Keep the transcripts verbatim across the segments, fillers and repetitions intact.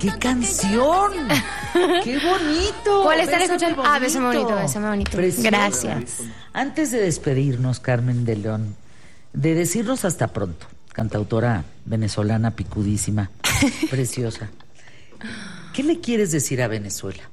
¡Qué canción! ¡Qué bonito! ¿Cuál están Bésame escuchando? Ah, Bésame bonito, Bésame bonito. Preciosa. Gracias. Antes de despedirnos, Carmen de León, de decirnos hasta pronto, cantautora venezolana picudísima, preciosa, ¿qué le quieres decir a Venezuela?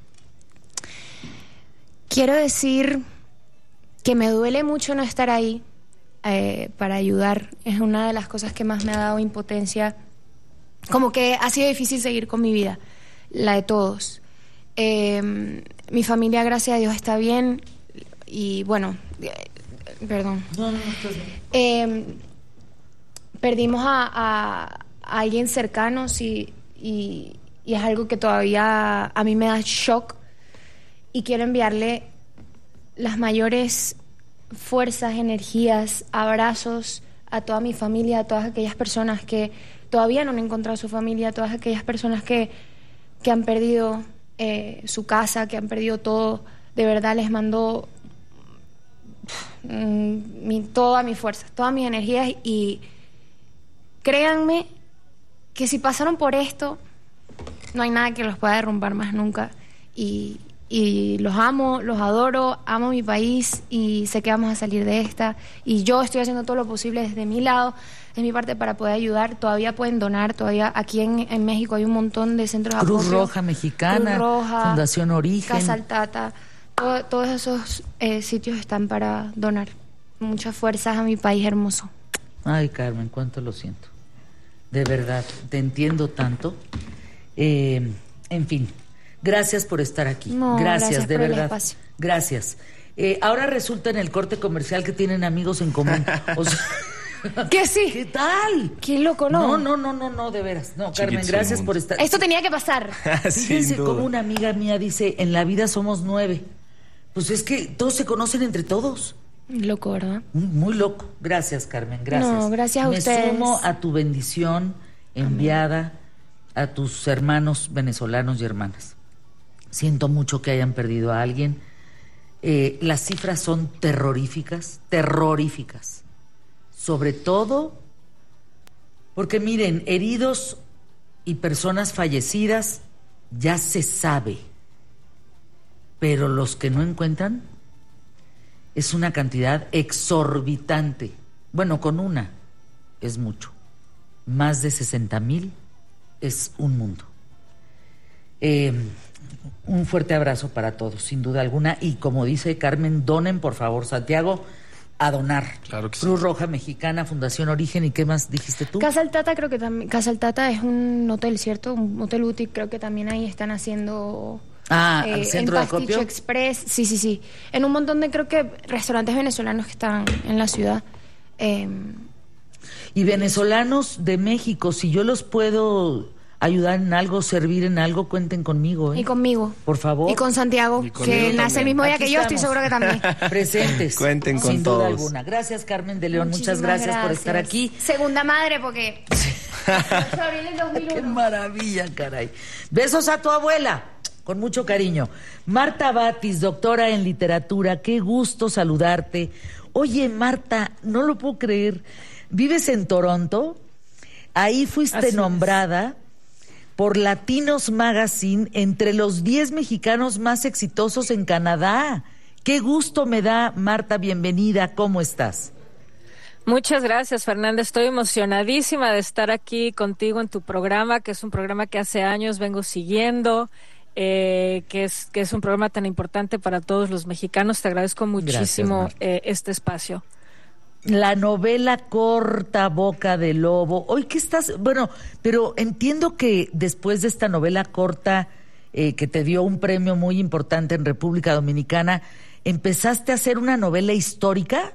Quiero decir que me duele mucho no estar ahí eh, para ayudar. Es una de las cosas que más me ha dado impotencia. Como que ha sido difícil seguir con mi vida, la de todos. Eh, mi familia, gracias a Dios, está bien. Y bueno, eh, perdón. No, no, no, estás bien. Eh, perdimos a, a, a alguien cercano, sí, y, y es algo que todavía a mí me da shock. Y quiero enviarle las mayores fuerzas, energías, abrazos a toda mi familia, a todas aquellas personas que todavía no han encontrado su familia, a todas aquellas personas que, que han perdido eh, su casa, que han perdido todo. De verdad les mando mm, mi, toda mi fuerza, todas mis energías, y créanme que si pasaron por esto, no hay nada que los pueda derrumbar más nunca. Y Y los amo, los adoro, amo mi país y sé que vamos a salir de esta. Y yo estoy haciendo todo lo posible desde mi lado, de mi parte, para poder ayudar. Todavía pueden donar, todavía aquí en, en México hay un montón de centros de Cruz acopio. Roja Mexicana, Cruz Roja, Fundación Origen, Casa Altata, todo, todos esos eh, sitios están para donar. Muchas fuerzas a mi país hermoso. Ay, Carmen, cuánto lo siento. De verdad, te entiendo tanto. Eh, en fin. Gracias por estar aquí. No, gracias, gracias de por el verdad. espacio. Gracias. Eh, ahora resulta en el corte comercial que tienen amigos en común. O sea, ¿Qué sí? ¿qué tal? Qué loco, ¿no? No, no, no, no, no, de veras. No, Carmen, Chiquitos gracias el por mundo. estar. Esto tenía que pasar. Fíjense Sin duda. cómo una amiga mía dice, en la vida somos nueve. Pues es que todos se conocen entre todos. Loco, ¿verdad? Muy, muy loco. Gracias, Carmen, gracias. No, gracias a Me ustedes. sumo a tu bendición enviada a tus hermanos venezolanos y hermanas. Siento mucho que hayan perdido a alguien. Eh, las cifras son terroríficas, terroríficas. Sobre todo porque, miren, heridos y personas fallecidas ya se sabe. Pero los que no encuentran es una cantidad exorbitante. Bueno, con una es mucho. Más de sesenta mil es un mundo. Eh... Un fuerte abrazo para todos, sin duda alguna. Y como dice Carmen, donen, por favor, Santiago, a donar. Claro que sí. Cruz Roja Mexicana, Fundación Origen. ¿Y qué más dijiste tú? Casa Altata, creo que también. Casa Altata es un hotel, ¿cierto? Un hotel boutique. Creo que también ahí están haciendo. Ah, eh, Centro de en Pasticho Acopio. Express. Sí, sí, sí. En un montón de, creo que, restaurantes venezolanos que están en la ciudad. Eh, Y venezolanos de México, si yo los puedo ayudar en algo, servir en algo, cuenten conmigo, ¿eh? y conmigo. Por favor. Y con Santiago, Y conmigo que nace el también. mismo día Aquí que yo, estoy estamos. segura que también. Presentes. Cuenten con sin duda todos. alguna. Gracias, Carmen de León. Muchas Muchísimas gracias, por estar aquí. Segunda madre, porque. ocho de abril del dos mil uno. Qué maravilla, caray. Besos a tu abuela, con mucho cariño. Marta Batis, doctora en literatura, qué gusto saludarte. Oye, Marta, no lo puedo creer. ¿Vives en Toronto? Ahí fuiste Así nombrada por Latinos Magazine entre los diez mexicanos más exitosos en Canadá. Qué gusto me da, Marta, bienvenida. ¿Cómo estás? Muchas gracias, Fernanda. Estoy emocionadísima de estar aquí contigo en tu programa, que es un programa que hace años vengo siguiendo, eh, que es que es un programa tan importante para todos los mexicanos. Te agradezco muchísimo Marta. eh, este espacio. La novela corta Boca de Lobo. Hoy que estás, bueno, pero entiendo que después de esta novela corta eh, que te dio un premio muy importante en República Dominicana, ¿empezaste a hacer una novela histórica?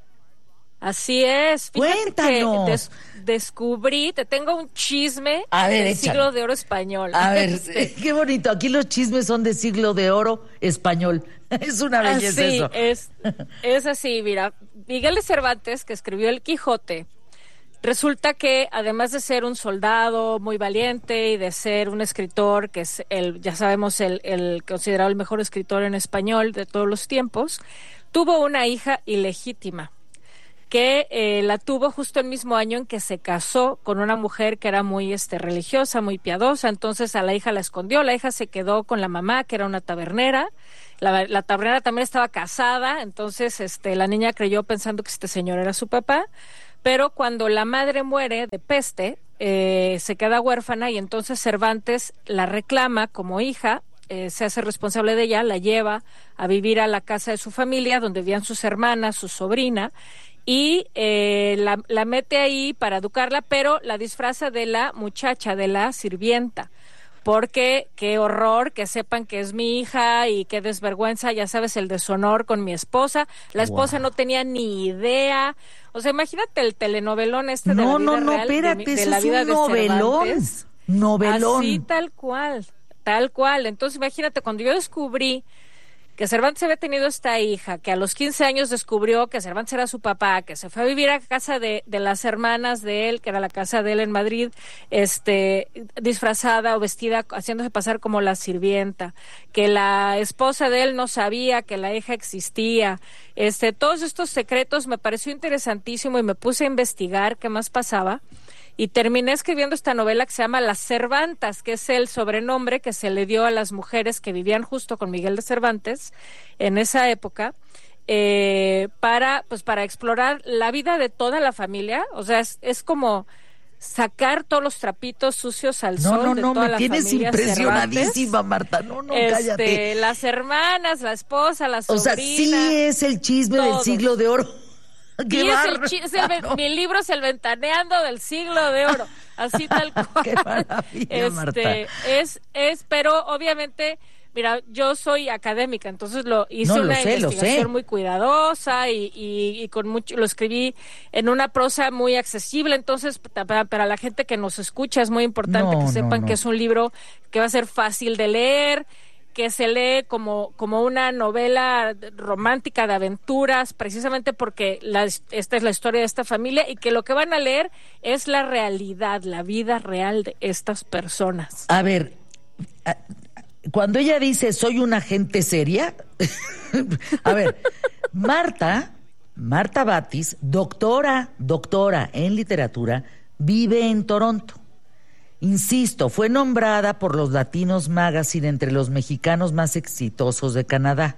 Así es. Fíjate Cuéntanos. que des- descubrí, te tengo un chisme A ver, del échale. siglo de oro español. A ver, Este, qué bonito. Aquí los chismes son de siglo de oro español. Es una belleza así eso. es, es así, mira. Miguel de Cervantes, que escribió El Quijote, resulta que además de ser un soldado muy valiente y de ser un escritor, que es el, ya sabemos, el, el considerado el mejor escritor en español de todos los tiempos, tuvo una hija ilegítima, que eh, la tuvo justo el mismo año en que se casó con una mujer que era muy este, religiosa, muy piadosa. Entonces a la hija la escondió, la hija se quedó con la mamá, que era una tabernera. La, la tabernera también estaba casada, entonces este, la niña creyó pensando que este señor era su papá, pero cuando la madre muere de peste, eh, se queda huérfana y entonces Cervantes la reclama como hija, eh, se hace responsable de ella, la lleva a vivir a la casa de su familia, donde vivían sus hermanas, su sobrina, y eh, la, la mete ahí para educarla, pero la disfraza de la muchacha, de la sirvienta. Porque qué horror que sepan que es mi hija y qué desvergüenza, ya sabes, el deshonor con mi esposa. La esposa wow. no tenía ni idea. O sea, imagínate el telenovelón este no, de la vida no, no, real, espérate, de, de eso la es vida un de novelón. Cervantes. Novelón. Así tal cual, tal cual. Entonces, imagínate, cuando yo descubrí que Cervantes había tenido esta hija, que a los quince años descubrió que Cervantes era su papá, que se fue a vivir a casa de, de las hermanas de él, que era la casa de él en Madrid, este, disfrazada o vestida, haciéndose pasar como la sirvienta, que la esposa de él no sabía que la hija existía, este, todos estos secretos me pareció interesantísimo y me puse a investigar qué más pasaba. Y terminé escribiendo esta novela que se llama Las Cervantas, que es el sobrenombre que se le dio a las mujeres que vivían justo con Miguel de Cervantes en esa época, eh, para, pues, para explorar la vida de toda la familia. O sea, es, es como sacar todos los trapitos sucios al no, sol no, de no, toda me la tienes familia impresionadísima, Cervantes. Marta. No, no, este, cállate. Las hermanas, la esposa, la sobrina. O sea, sí es el chisme todos. del siglo de oro. Y es el, chi- es el, mi libro es el Ventaneando del siglo de oro, así tal cual. Qué maravilla, este, Marta. Es, es, pero obviamente, mira, yo soy académica, entonces lo hice no, lo una sé, investigación muy cuidadosa y, y, y con mucho, lo escribí en una prosa muy accesible, entonces para, para la gente que nos escucha es muy importante no, que sepan no, no. que es un libro que va a ser fácil de leer, que se lee como, como una novela romántica de aventuras, precisamente porque la, esta es la historia de esta familia y que lo que van a leer es la realidad, la vida real de estas personas. A ver, cuando ella dice soy una gente seria, a ver, Marta, Marta Batis, doctora, doctora en literatura, vive en Toronto. Insisto, fue nombrada por los Latinos Magazine entre los mexicanos más exitosos de Canadá.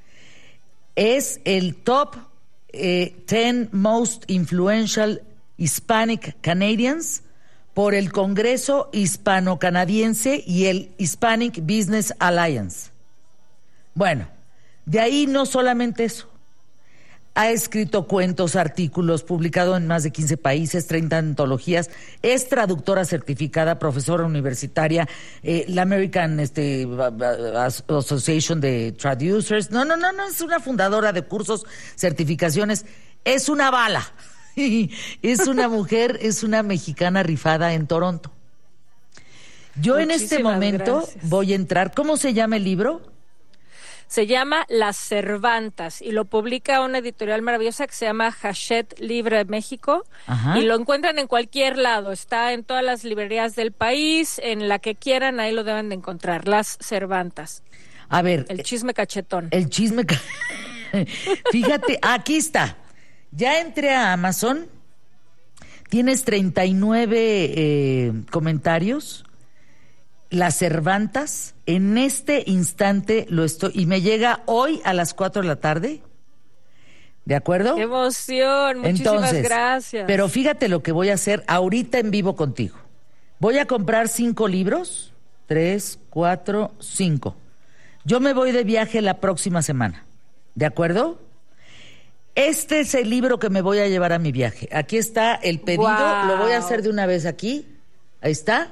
Es el top eh, ten most influential Hispanic Canadians por el Congreso Hispano-Canadiense y el Hispanic Business Alliance. Bueno, de ahí no solamente eso. Ha escrito cuentos, artículos, publicado en más de quince países, treinta antologías, es traductora certificada, profesora universitaria, eh, la American este, Association de Traducers. No, no, no, no, es una fundadora de cursos, certificaciones, es una bala. Es una mujer, es una mexicana rifada en Toronto. Yo Muchísimas en este momento gracias. Voy a entrar, ¿cómo se llama el libro? Se llama Las Cervantas y lo publica una editorial maravillosa que se llama Hachette Libre México. Ajá. Y lo encuentran en cualquier lado, está en todas las librerías del país, en la que quieran, ahí lo deben de encontrar, Las Cervantas. A ver. El chisme cachetón. El chisme ca... Fíjate, aquí está. Ya entré a Amazon, tienes treinta y nueve eh, comentarios. Las Cervantas, en este instante lo estoy, y me llega hoy a las cuatro de la tarde, ¿de acuerdo? ¡Qué emoción! Muchísimas Entonces, gracias. Pero fíjate lo que voy a hacer ahorita en vivo contigo. Voy a comprar cinco libros, tres, cuatro, cinco. Yo me voy de viaje la próxima semana, ¿de acuerdo? Este es el libro que me voy a llevar a mi viaje. Aquí está el pedido, wow. Lo voy a hacer de una vez aquí, ahí está.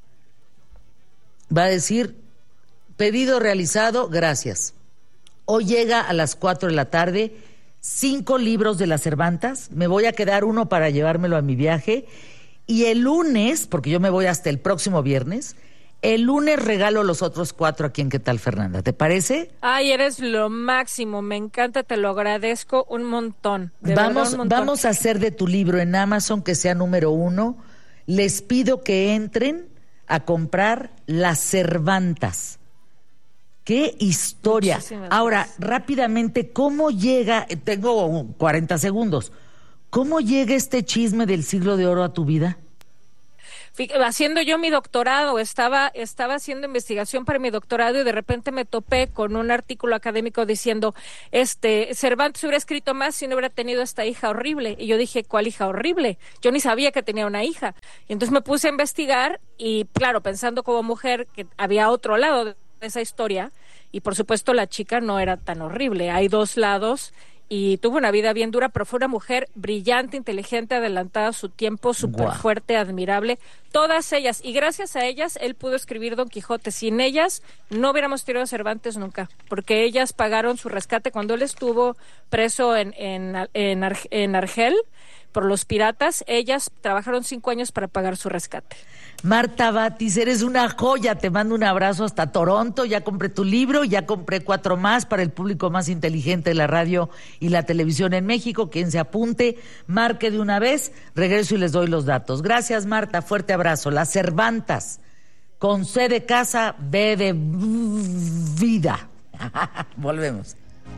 Va a decir, pedido realizado, gracias. Hoy llega a las cuatro de la tarde, cinco libros de las Cervantas, me voy a quedar uno para llevármelo a mi viaje, y el lunes, porque yo me voy hasta el próximo viernes, el lunes regalo los otros cuatro aquí en ¿Qué tal, Fernanda? ¿Te parece? Ay, eres lo máximo, me encanta, te lo agradezco un montón. De vamos, verdad, un montón. Vamos a hacer de tu libro en Amazon que sea número uno. Les pido que entren a comprar Las Cervantas. ¡Qué historia! Ahora, rápidamente, ¿cómo llega? Tengo cuarenta segundos. ¿Cómo llega este chisme del siglo de oro a tu vida? Haciendo yo mi doctorado, estaba, estaba haciendo investigación para mi doctorado y de repente me topé con un artículo académico diciendo, este, Cervantes hubiera escrito más si no hubiera tenido esta hija horrible. Y yo dije, ¿cuál hija horrible? Yo ni sabía que tenía una hija. Y entonces me puse a investigar y, claro, pensando como mujer que había otro lado de esa historia y, por supuesto, la chica no era tan horrible. Hay dos lados. Y tuvo una vida bien dura, pero fue una mujer brillante, inteligente, adelantada a su tiempo, súper wow. fuerte, admirable. Todas ellas, y gracias a ellas, él pudo escribir Don Quijote. Sin ellas, no hubiéramos tirado a Cervantes nunca, porque ellas pagaron su rescate cuando él estuvo preso en, en, en, Ar- en Argel por los piratas. Ellas trabajaron cinco años para pagar su rescate. Marta Batis, eres una joya, te mando un abrazo hasta Toronto, ya compré tu libro, ya compré cuatro más para el público más inteligente de la radio y la televisión en México. Quien se apunte, marque de una vez, regreso y les doy los datos. Gracias, Marta, fuerte abrazo. Las Cervantas, con C de casa, B de vida. Volvemos.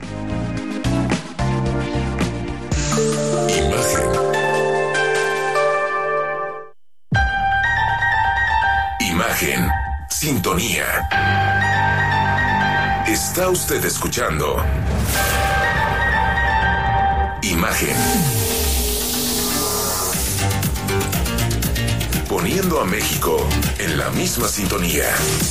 Imagen. Imagen, sintonía. Está usted escuchando Imagen. Poniendo a México en la misma sintonía.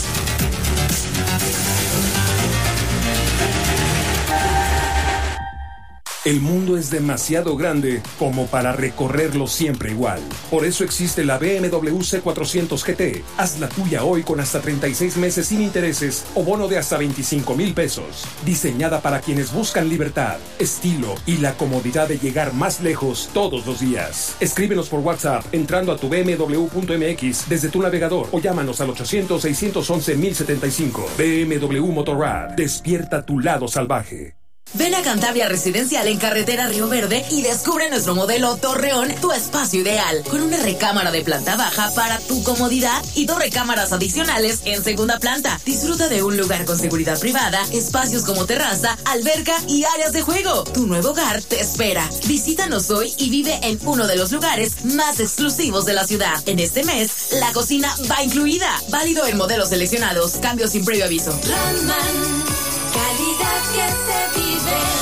El mundo es demasiado grande como para recorrerlo siempre igual. Por eso existe la B M W C cuatrocientos G T. Haz la tuya hoy con hasta treinta y seis meses sin intereses o bono de hasta veinticinco mil pesos. Diseñada para quienes buscan libertad, estilo y la comodidad de llegar más lejos todos los días. Escríbenos por WhatsApp entrando a tu b m w punto m x desde tu navegador o llámanos al ochocientos, seiscientos once, mil setenta y cinco. B M W Motorrad. Despierta tu lado salvaje. Ven a Cantabria Residencial en carretera Río Verde y descubre nuestro modelo Torreón, tu espacio ideal, con una recámara de planta baja para tu comodidad y dos recámaras adicionales en segunda planta. Disfruta de un lugar con seguridad privada, espacios como terraza, alberca y áreas de juego. Tu nuevo hogar te espera. Visítanos hoy y vive en uno de los lugares más exclusivos de la ciudad. En este mes, la cocina va incluida. Válido en modelos seleccionados. Cambio sin previo aviso. Roman, calidad que se vive.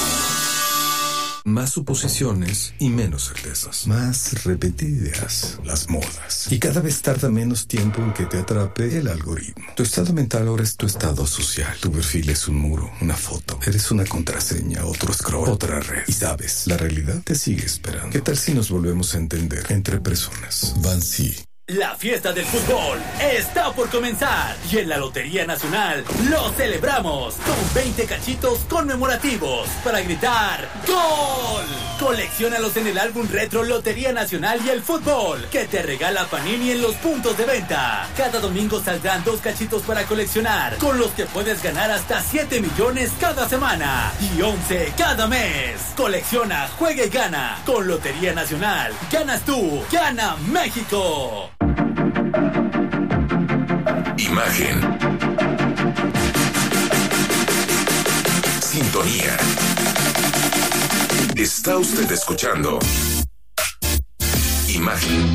Más suposiciones y menos certezas. Más repetidas las modas. Y cada vez tarda menos tiempo en que te atrape el algoritmo. Tu estado mental ahora es tu estado social. Tu perfil es un muro, una foto. Eres una contraseña, otro scroll, otra red. Y sabes, la realidad te sigue esperando. ¿Qué tal si nos volvemos a entender entre personas? Bansi. La fiesta del fútbol está por comenzar y en la Lotería Nacional lo celebramos con veinte cachitos conmemorativos para gritar ¡Gol! Colecciónalos en el álbum retro Lotería Nacional y el fútbol que te regala Panini en los puntos de venta. Cada domingo saldrán dos cachitos para coleccionar, con los que puedes ganar hasta siete millones cada semana y once cada mes. Colecciona, juega y gana. Con Lotería Nacional, ganas tú, gana México. Imagen. Sintonía. Está usted escuchando Imagen.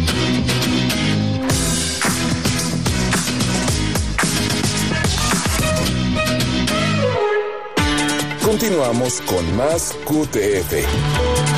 Continuamos con más Q T F.